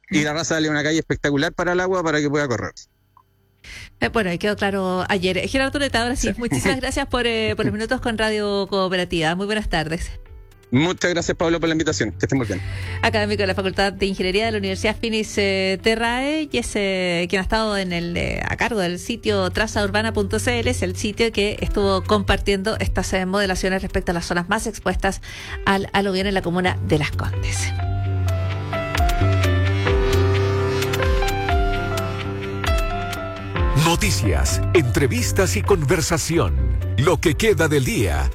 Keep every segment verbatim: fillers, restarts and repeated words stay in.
y la raza dale una calle espectacular para el agua para que pueda correr. Eh, bueno, quedó claro ayer. Gerardo Tureta, ahora sí, sí. Muchísimas gracias por, eh, por los minutos con Radio Cooperativa. Muy buenas tardes. Muchas gracias, Pablo, por la invitación. Que estén muy bien. Académico de la Facultad de Ingeniería de la Universidad Finis eh, Terrae, y es eh, quien ha estado en el eh, a cargo del sitio traza urbana punto c l, es el sitio que estuvo compartiendo estas eh, modelaciones respecto a las zonas más expuestas al aluvión en la comuna de Las Condes. Noticias, entrevistas y conversación. Lo que queda del día.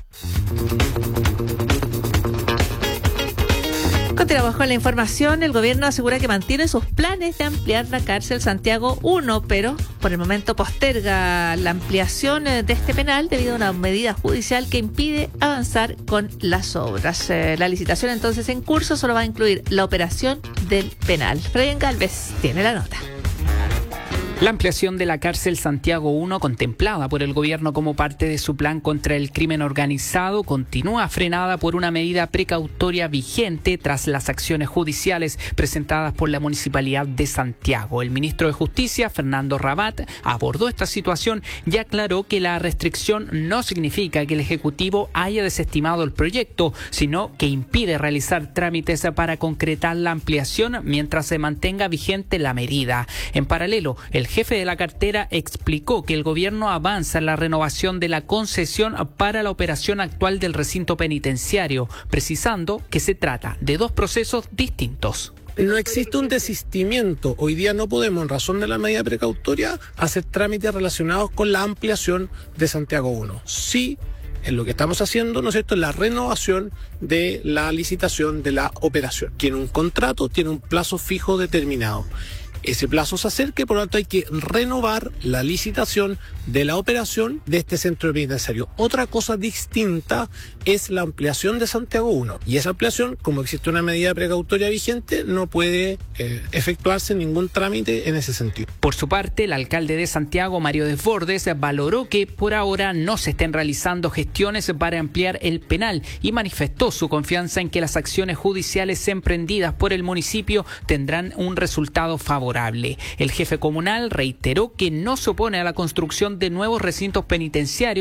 Continuamos con la información. El gobierno asegura que mantiene sus planes de ampliar la cárcel Santiago uno, pero por el momento posterga la ampliación de este penal debido a una medida judicial que impide avanzar con las obras. Eh, la licitación entonces en curso solo va a incluir la operación del penal. Freddy Galvez tiene la nota. La ampliación de la cárcel Santiago uno, contemplada por el gobierno como parte de su plan contra el crimen organizado, continúa frenada por una medida precautoria vigente tras las acciones judiciales presentadas por la Municipalidad de Santiago. El ministro de Justicia, Fernando Rabat, abordó esta situación y aclaró que la restricción no significa que el Ejecutivo haya desestimado el proyecto, sino que impide realizar trámites para concretar la ampliación mientras se mantenga vigente la medida. En paralelo, el El jefe de la cartera explicó que el gobierno avanza en la renovación de la concesión para la operación actual del recinto penitenciario, precisando que se trata de dos procesos distintos. No existe un desistimiento. Hoy día no podemos, en razón de la medida precautoria, hacer trámites relacionados con la ampliación de Santiago uno. Sí, en lo que estamos haciendo, ¿no es cierto?, es la renovación de la licitación de la operación. Tiene un contrato, tiene un plazo fijo determinado. Ese plazo se acerca y por lo tanto hay que renovar la licitación de la operación de este centro penitenciario. Otra cosa distinta es la ampliación de Santiago uno. Y esa ampliación, como existe una medida precautoria vigente, no puede eh, efectuarse ningún trámite en ese sentido. Por su parte, el alcalde de Santiago, Mario Desbordes, valoró que por ahora no se estén realizando gestiones para ampliar el penal y manifestó su confianza en que las acciones judiciales emprendidas por el municipio tendrán un resultado favorable. El jefe comunal reiteró que no se opone a la construcción de nuevos recintos penitenciarios